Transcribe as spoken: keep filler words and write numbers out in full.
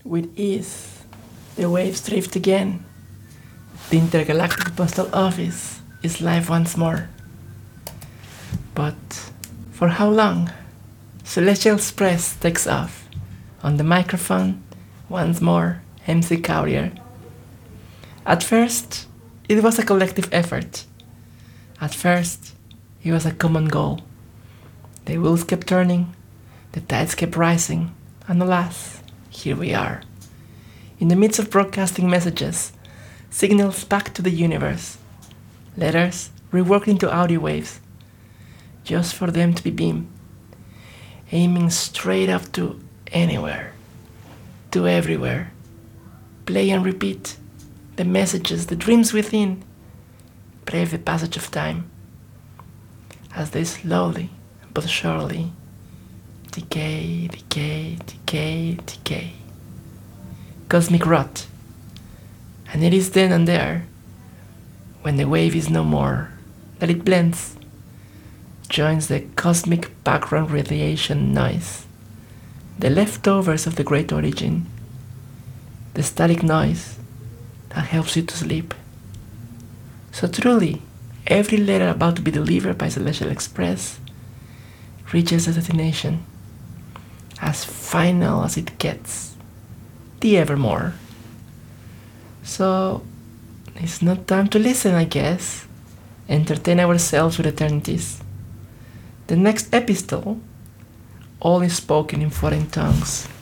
With ease, the waves drift again. The intergalactic postal office is live once more. But for how long? Celestial Express takes off. On the microphone, once more, M C Courier. At first, it was a collective effort. At first, it was a common goal. The wheels kept turning, the tides kept rising, and alas, here we are. In the midst of broadcasting messages, signals back to the universe, letters reworked into audio waves, just for them to be beamed, aiming straight up to anywhere, to everywhere. Play and repeat the messages, the dreams within, brave the passage of time, as they slowly but surely decay, decay, decay, decay. Cosmic rot. And it is then and there, when the wave is no more, that it blends, joins the cosmic background radiation noise, the leftovers of the great origin, the static noise that helps you to sleep. So truly, every letter about to be delivered by Celestial Express reaches the destination, as final as it gets, the evermore. So, it's not time to listen, I guess. Entertain ourselves with eternities. The next epistle, all is spoken in foreign tongues.